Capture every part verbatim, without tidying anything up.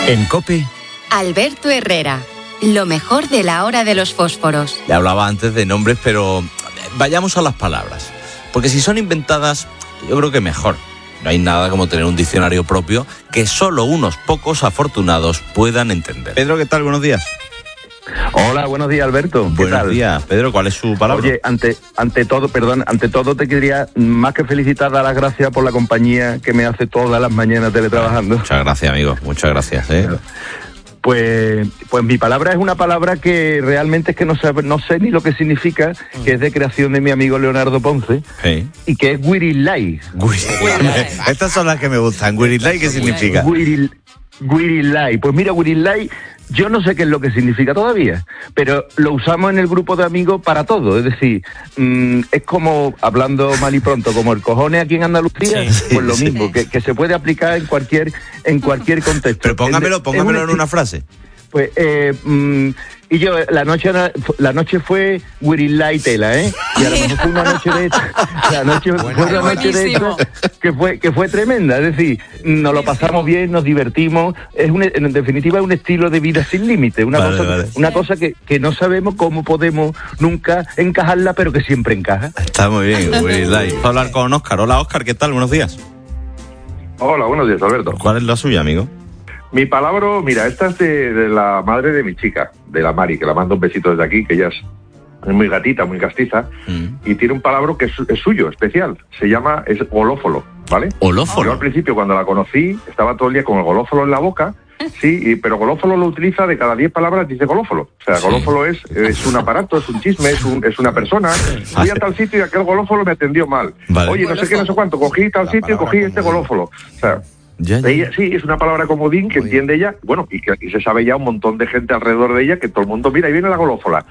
En COPE, Alberto Herrera, lo mejor de la hora de los fósforos. Le hablaba antes de nombres, pero vayamos a las palabras. Porque si son inventadas, yo creo que mejor. No hay nada como tener un diccionario propio que solo unos pocos afortunados puedan entender. Pedro, ¿qué tal? Buenos días. Hola, buenos días, Alberto. ¿Qué Buenos tal? días, Pedro. ¿Cuál es su palabra? Oye, ante ante todo, perdón, ante todo te quería más que felicitar, dar las gracias por la compañía que me hace todas las mañanas teletrabajando. Muchas gracias, amigo. Muchas gracias, ¿eh? Pues, pues mi palabra es una palabra que realmente es que no sé, no sé ni lo que significa, que es de creación de mi amigo Leonardo Ponce, Sí. y que es Wirilai. Estas son las que me gustan. Wirilai, ¿qué significa? Wiril, Wirilai. Pues mira, Wirilai, yo no sé qué es lo que significa todavía, pero lo usamos en el grupo de amigos para todo. Es decir, mmm, es como, hablando mal y pronto, como el cojones aquí en Andalucía, Sí, pues lo sí. mismo, que, que se puede aplicar en cualquier en cualquier contexto. Pero póngamelo, Es póngamelo un en una frase. Pues, eh, mm, y yo, la noche la noche fue Wirilai Tela, ¿eh? Y a lo mejor fue una noche de esta, la noche fue una noche de esta que fue, que fue tremenda, es decir, nos lo pasamos bien, nos divertimos, es un, en definitiva es un estilo de vida sin límite, una Vale, cosa, vale. una cosa que, que no sabemos cómo podemos nunca encajarla, pero que siempre encaja. Está muy bien, Wirilai. Vamos a hablar con Óscar. Hola, Óscar, ¿qué tal? Buenos días. Hola, buenos días, Alberto. ¿Cuál es la suya, amigo? Mi palabra, mira, esta es de, de la madre de mi chica, de la Mari, que la mando un besito desde aquí, que ella es, es muy gatita, muy castiza, Mm. y tiene un palabra que es, es suyo, especial. Se llama, es golófolo, ¿vale? Olófolo. Yo al principio, cuando la conocí, estaba todo el día con el golófolo en la boca, sí, y, pero golófolo lo utiliza de cada diez palabras, dice golófolo. O sea, Sí. golófolo es, es un aparato, es un chisme, es, un, es una persona. Fui a tal sitio y aquel golófolo me atendió mal. Vale. Oye, no sé qué, no sé cuánto, cogí tal sitio y cogí este golófolo. O sea... Ya, ya. Ella, sí, es una palabra comodín que entiende ella, bueno, y que y se sabe ya un montón de gente alrededor de ella, que todo el mundo mira y viene la golófola.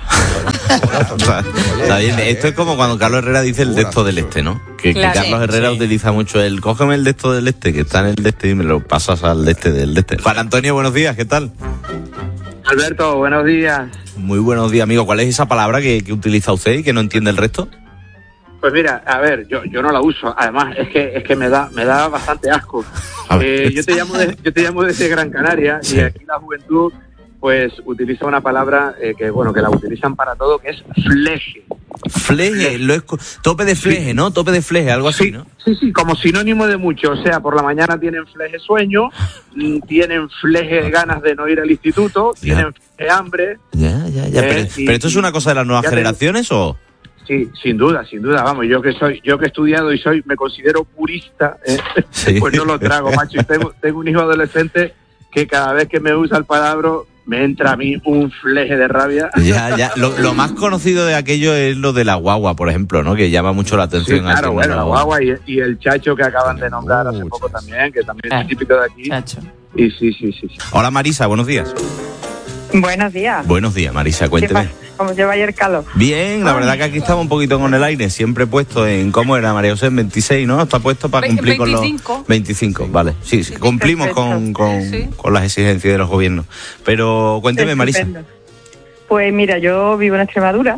Está, está bien. Esto es como cuando Carlos Herrera dice el de esto del este, ¿no? Que, que Claro. Carlos Herrera Sí. utiliza mucho el cógeme el de esto del este, que está en el de este y me lo pasas al de este del de este. Juan Antonio, buenos días, ¿qué tal? Alberto, buenos días. Muy buenos días, amigo. ¿Cuál es esa palabra que, que utiliza usted y que no entiende el resto? Pues mira, a ver, yo yo no la uso. Además, es que es que me da me da bastante asco. A ver. Eh, yo te llamo de, yo te llamo desde Gran Canaria Sí. y aquí la juventud pues utiliza una palabra eh, que bueno que la utilizan para todo, que es fleje. Fleje, lo es, tope de fleje, ¿no? Tope de fleje, algo así, ¿no? Sí, sí, como sinónimo de mucho. O sea, por la mañana tienen fleje sueño, mm, tienen fleje ganas de no ir al instituto, Ya. tienen fleje hambre. Ya, ya, ya. Eh, Pero, y- pero esto es una cosa de las nuevas ya te- generaciones o... Sí, sin duda, sin duda, vamos, yo que soy, yo que he estudiado y soy, me considero purista, ¿eh? Sí. Pues no lo trago, macho, y tengo, tengo un hijo adolescente que cada vez que me usa el palabra me entra a mí un fleje de rabia. Ya, ya. Lo, lo más conocido de aquello es lo de la guagua, por ejemplo, ¿no? Que llama mucho la Sí, atención. al claro, tema bueno, de la guagua y, y el chacho que acaban de nombrar hace poco también, que también es típico de aquí. Chacho. Y sí, sí, sí, sí. Hola, Marisa, buenos días. Buenos días. Buenos días, Marisa, ¿Qué cuénteme. pasa? ¿Cómo lleva ayer el calor? Bien, la verdad que aquí estamos un poquito con el aire, siempre puesto en, ¿cómo era, María José? veintiséis, ¿no? Está puesto para Ve- cumplir con veinticinco. los... veinticinco, vale. Sí, sí, cumplimos con, con, Sí. con las exigencias de los gobiernos. Pero cuénteme, Marisa. Estupendo. Pues mira, yo vivo en Extremadura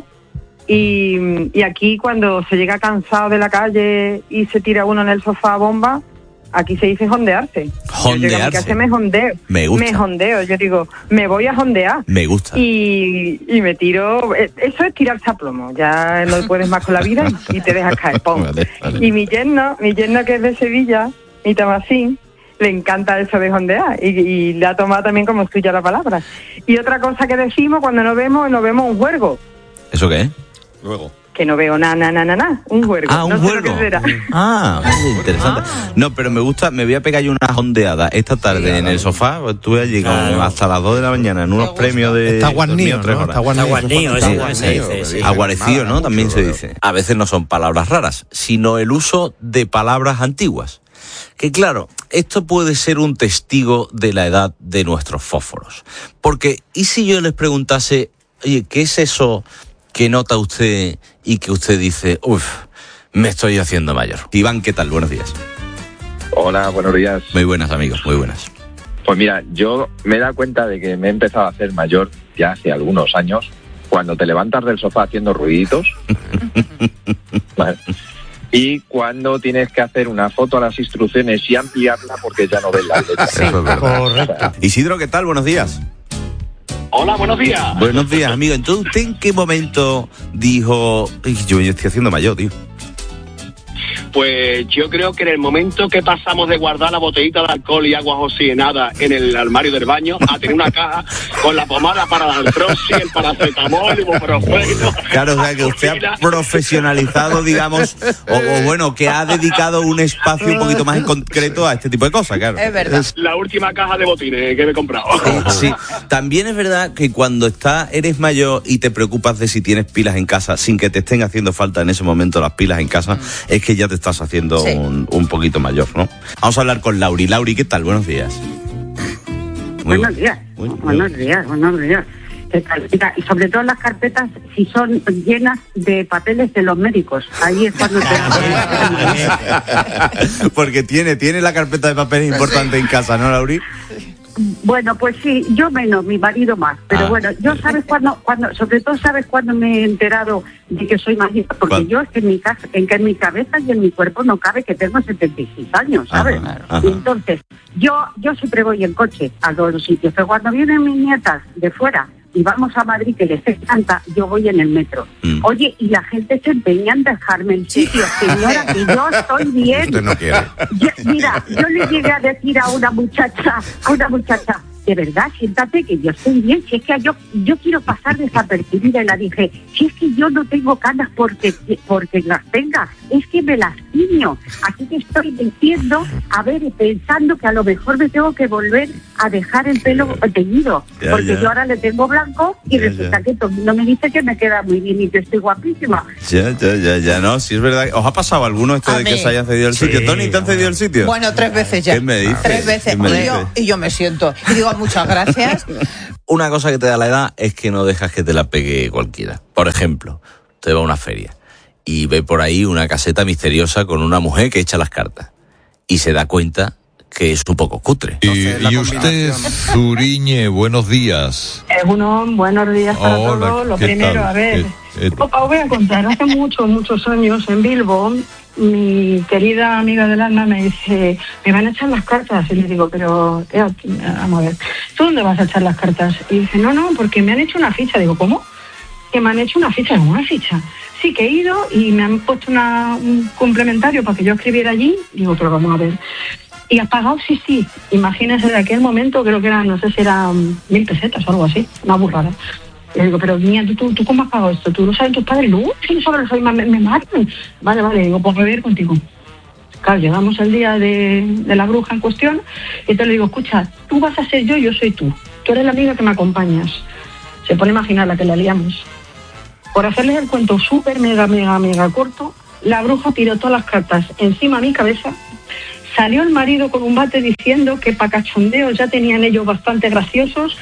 y, y aquí cuando se llega cansado de la calle y se tira uno en el sofá a bomba, aquí se dice jondearse. Yo llego a mi Jondearse. casa y me jondeo. Me gusta. Me jondeo. Yo digo, me voy a jondear. Me gusta. Y, y me tiro, eh, eso es tirarse a plomo, ya no puedes más con la vida y, y te dejas caer, pum. Vale, vale. Y mi yerno, mi yerno que es de Sevilla, mi Tamasín, le encanta eso de jondear y, y le ha tomado también como suya la palabra. Y otra cosa que decimos cuando nos vemos, nos vemos un juergo, ¿Eso qué es? Luego. que no veo nada, nada, nada, nada, un juergo. Ah, un no sé lo juego. que será. Ah, interesante. No, pero me gusta, me voy a pegar yo una jondeada esta tarde en el sofá. Estuve allí con- Claro. hasta las dos de la mañana en unos premios de... Está dormí guarnido, tres ¿no? horas. Está guarnido. Guarnido, Está sí, guarnido. sí, sí, sí. Aguarecido, ¿no? También se dice. A veces no son palabras raras, sino el uso de palabras antiguas. Que claro, esto puede ser un testigo de la edad de nuestros fósforos. Porque, ¿y si yo les preguntase, oye, ¿qué es eso que nota usted y que usted dice, uff, me estoy haciendo mayor? Iván, ¿qué tal? Buenos días. Hola, buenos días. Muy buenas, amigos, muy buenas. Pues mira, yo me he dado cuenta de que me he empezado a hacer mayor ya hace algunos años, cuando te levantas del sofá haciendo ruiditos. Vale. y cuando tienes que hacer una foto a las instrucciones y ampliarla porque ya no ves la letra. Sí, eso es verdad. Correcto. Isidro, ¿qué tal? Buenos días. Hola, buenos días. Buenos días, amigo. Entonces, ¿usted en qué momento dijo, yo me estoy haciendo mayor, tío? Pues yo creo que en el momento que pasamos de guardar la botellita de alcohol y aguas oxigenadas en el armario del baño a tener una caja con la pomada para la artrosis, el paracetamol, el ibuprofeno. Claro, o sea, que usted ha profesionalizado, digamos, o, o bueno, que ha dedicado un espacio un poquito más en concreto a este tipo de cosas, claro. Es verdad. Es la última caja de botines que me he comprado. Sí, también es verdad que cuando está, eres mayor y te preocupas de si tienes pilas en casa, sin que te estén haciendo falta en ese momento las pilas en casa, mm. es que ya te estás haciendo sí. un, un poquito mayor, ¿no? Vamos a hablar con Lauri. Lauri, ¿qué tal? Buenos días. Muy buenos días. Muy, buenos muy... días, buenos días. Y sobre todo las carpetas, si son llenas de papeles de los médicos. Ahí es cuando te... Porque tiene, tiene la carpeta de papeles importante sí. en casa, ¿no, Lauri? Bueno, pues sí, yo menos, mi marido más. Pero ah, bueno, yo sabes cuando, cuando, sobre todo sabes cuando me he enterado de que soy mayor, porque ¿cuál? Yo es que en mi casa, en que en mi cabeza y en mi cuerpo no cabe que tengo setenta y seis años, ¿sabes? Ajá, ajá. Y entonces, yo, yo siempre voy en coche a todos los sitios, pero cuando vienen mis nietas de fuera y vamos a Madrid, que les encanta, yo voy en el metro. Mm. Oye, y la gente se empeña en dejarme el sitio, señora, que yo estoy bien. Usted no quiere. Yo, mira, yo le llegué a decir a una muchacha, a una muchacha, de verdad, siéntate que yo estoy bien, si es que yo yo quiero pasar desapercibida, y la dije, si es que yo no tengo canas porque porque las tenga, es que me las tiño, así que estoy diciendo, a ver, pensando que a lo mejor me tengo que volver a dejar el pelo teñido, ya, porque ya. yo ahora le tengo blanco y ya, resulta ya. que todo el mundo me dice que me queda muy bien y que estoy guapísima. Ya, ya, ya, ya, no, sí es verdad. ¿Os ha pasado alguno esto a de mí. que se hayan cedido el sí, sitio? Tony, ¿te han cedido el sitio? Bueno, tres veces ya. ¿Qué me dices? Tres veces. Me y, dice? yo, y yo me siento. Y digo, muchas gracias. Una cosa que te da la edad es que no dejas que te la pegue cualquiera. Por ejemplo, te va a una feria y ve por ahí una caseta misteriosa con una mujer que echa las cartas y se da cuenta que es un poco cutre. Y, y usted, Zuriñe, buenos días. Eh, uno, buenos días para Hola, todos. Lo primero, tal? a ver, Eh, eh, os voy a contar. Hace muchos, muchos años en Bilbo, mi querida amiga del alma me dice, me van a echar las cartas. Y le digo, pero, tía, vamos a ver, ¿tú dónde vas a echar las cartas? Y dice, no, no, porque me han hecho una ficha. Digo, ¿cómo? Que me han hecho una ficha, ¿una ficha? Sí, que he ido y me han puesto una, un complementario para que yo escribiera allí. Digo, pero vamos a ver. ¿Y has pagado? Sí, sí. Imagínese, de aquel momento, creo que eran, no sé si eran mil pesetas o algo así, una burrada. Le digo, pero niña, ¿tú, tú, ¿tú cómo has pagado esto? ¿Tú lo sabes tus padres? No, si no sabes, soy, me, me matan. Vale, vale, digo, pues voy a ir contigo. Claro, llegamos el día de, de la bruja en cuestión y te le digo, escucha, tú vas a ser yo, yo soy tú. Tú eres la amiga que me acompañas. Se pone a imaginar la que la liamos. Por hacerles el cuento súper, mega, mega, mega corto, la bruja tiró todas las cartas encima de mi cabeza. Salió el marido con un bate diciendo que para cachondeos ya tenían ellos bastante graciosos.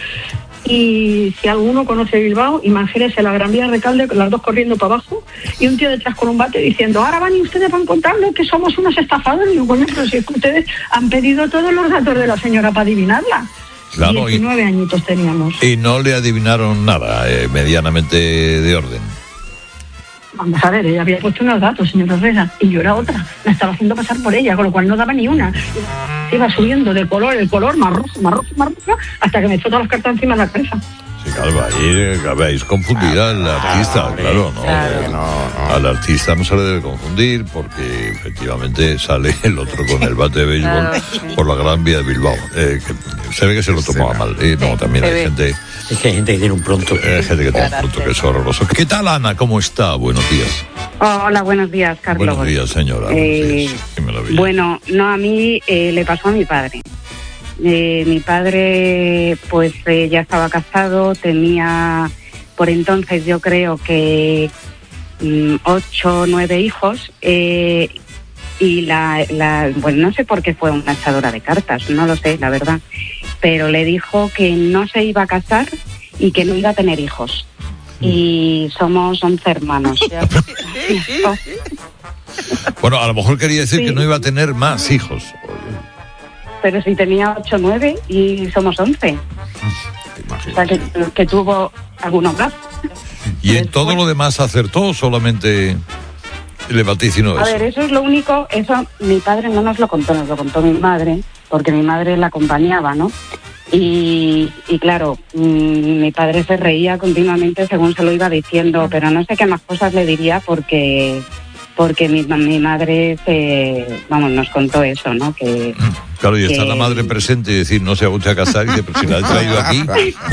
Y si alguno conoce Bilbao, imagínese la Gran Vía Recalde, las dos corriendo para abajo, y un tío detrás con un bate diciendo, ahora van y ustedes van contando que somos unos estafadores. Y digo, bueno, pero si es que ustedes han pedido todos los datos de la señora para adivinarla. Claro, diecinueve y, añitos teníamos. Y no le adivinaron nada, eh, medianamente de orden. Vamos a ver, ella había puesto unos datos, señor Herrera, y yo era otra. La estaba haciendo pasar por ella, con lo cual no daba ni una. Se iba subiendo de color, el color más rojo, más rojo, más rojo, hasta que me echó todas las cartas encima de la cabeza. Sí, claro, ahí habéis confundido al artista, ah, claro, ¿no? Claro. Eh, no, no. Al artista no se le debe confundir porque efectivamente sale el otro con el bate de béisbol claro, sí. por la Gran Vía de Bilbao. Eh, que se ve que se lo tomaba mal. Eh, no, también hay gente... Es que hay gente que tiene un pronto. Hay eh, gente que tiene un pronto que es horroroso. ¿Qué tal, Ana? ¿Cómo está? Buenos días. Hola, buenos días, Carlos. Buenos días, señora. Eh, buenos días. Bueno, no, a mí eh, le pasó a mi padre. Eh, mi padre, pues eh, ya estaba casado, tenía por entonces yo creo que mm, ocho o nueve hijos eh, y la, la, bueno, no sé por qué fue una echadora de cartas, no lo sé, la verdad, pero le dijo que no se iba a casar y que no iba a tener hijos. Y somos once hermanos. Bueno, a lo mejor quería decir sí. que no iba a tener más hijos. Pero si tenía ocho o nueve y somos once. O sea, que, que tuvo algunos más. ¿Y en todo lo demás acertó o solamente...? le vaticinó A eso. ver, eso es lo único, eso mi padre no nos lo contó, nos lo contó mi madre, porque mi madre la acompañaba, ¿no? Y, y claro, mmm, mi padre se reía continuamente según se lo iba diciendo, pero no sé qué más cosas le diría porque porque mi, mi madre se, vamos, nos contó eso, ¿no? Que Claro, y que... está la madre presente y decir, no se va usted a casar, y dice, pero si la he traído aquí.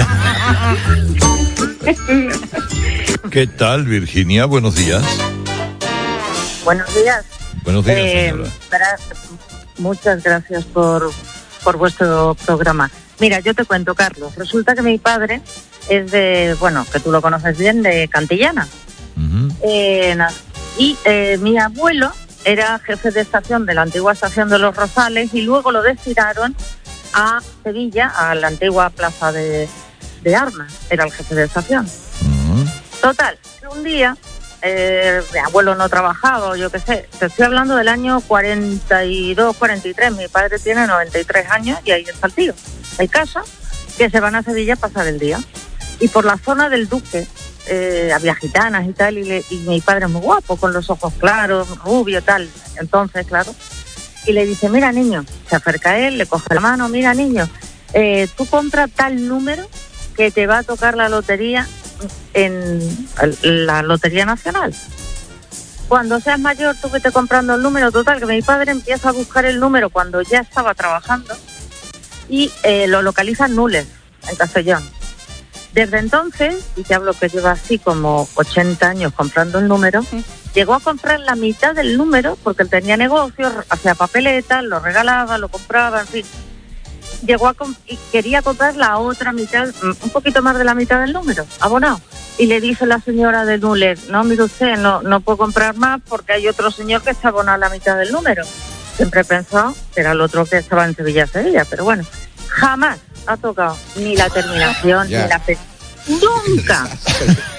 ¿Qué tal, Virginia? Buenos días. Buenos días. Buenos días, Eh, señora. gra- muchas gracias por, por vuestro programa. Mira, yo te cuento, Carlos. Resulta que mi padre es de, bueno, que tú lo conoces bien, de Cantillana. Eh, na- y eh, mi abuelo era jefe de estación de la antigua estación de Los Rosales y luego lo destinaron a Sevilla, a la antigua plaza de, de Armas. Era el jefe de estación. Total, que un día eh, mi abuelo no trabajaba, o yo qué sé, te estoy hablando del año cuarenta y dos, cuarenta y tres, mi padre tiene noventa y tres años y ahí está el tío. El caso, que se van a Sevilla a pasar el día. Y por la zona del Duque eh, había gitanas y tal, y, le, y mi padre es muy guapo, con los ojos claros, rubio, tal. Entonces, claro, y le dice, mira niño, se acerca a él, le coge la mano, mira niño, eh, tú compra tal número que te va a tocar la lotería en la Lotería Nacional. Cuando seas mayor, tú vete comprando el número. Total, que mi padre empieza a buscar el número cuando ya estaba trabajando y eh, lo localiza en Nules, en Castellón. Desde entonces, y te hablo que lleva así como ochenta años comprando el número, llegó a comprar la mitad del número porque él tenía negocios, hacía papeletas, lo regalaba, lo compraba, en fin. Llegó a comp- y quería comprar la otra mitad, un poquito más de la mitad del número, abonado. Y le dice la señora de Nules, no, mire usted, no, no puedo comprar más porque hay otro señor que está abonado la mitad del número. Siempre he pensado que era el otro que estaba en Sevilla, Sevilla, pero bueno, jamás ha tocado ni la terminación, Ya. ni la fe. Nunca.